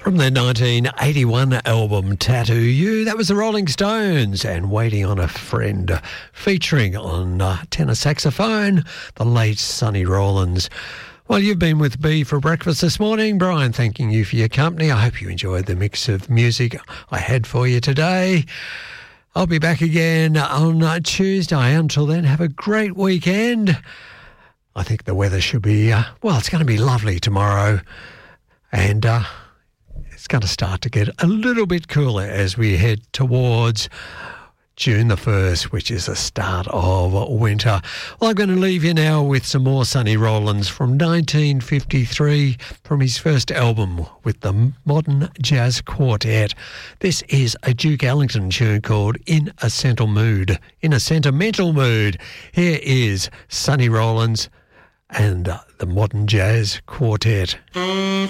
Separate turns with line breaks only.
From their 1981 album Tattoo You, that was the Rolling Stones and Waiting on a Friend, featuring on tenor saxophone, the late Sonny Rollins. Well, you've been with B for breakfast this morning. Brian, thanking you for your company. I hope you enjoyed the mix of music I had for you today. I'll be back again on Tuesday. Until then, have a great weekend. I think the weather should be, it's going to be lovely tomorrow. And it's going to start to get a little bit cooler as we head towards June the 1st, which is the start of winter. Well, I'm going to leave you now with some more Sonny Rollins from 1953, from his first album with the Modern Jazz Quartet. This is a Duke Ellington tune called In a Sentimental Mood. Here is Sonny Rollins and the Modern Jazz Quartet.